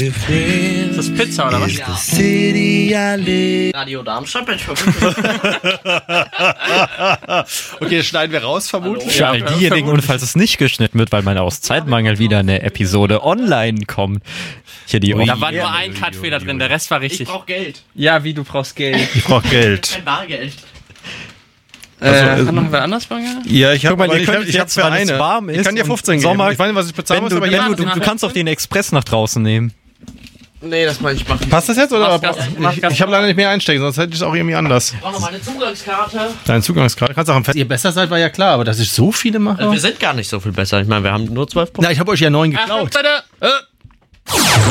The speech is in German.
Ist das Pizza oder was? Ja. City I live. Radio Darmstadt, Mensch, Okay, schneiden wir raus, vermutlich. Für all diejenigen, und falls es nicht geschnitten wird, weil meine aus Zeitmangel wieder eine Episode online kommt. Hier die Da war nur ein Cut-Fehler drin, der Rest war Ich richtig. brauch Geld. Ja, wie, du brauchst Geld. Ich brauche Geld. Kein Bargeld. Hat noch wer anders Bargeld? Ja, ich habe Guck mal, ihr könnt jetzt, weil es warm ist Ich kann dir und 15 Sommer- geben. Ich weiß nicht, was ich bezahlen muss, aber hier. du kannst auch den Express nach draußen nehmen. Nee, das mal ich machen. Passt das jetzt? Oder? Mach Gas. Ich habe leider nicht mehr einstecken, sonst hätte ich es auch irgendwie anders. Ich brauch noch meine Zugangskarte. Deine Zugangskarte. Kannst auch am Fest. Ihr besser seid, war ja klar, aber dass ich so viele mache. Wir sind gar nicht so viel besser. Ich meine, wir haben nur 12 Punkte. Na, ich habe euch ja 9 Achtung, geklaut. bitte!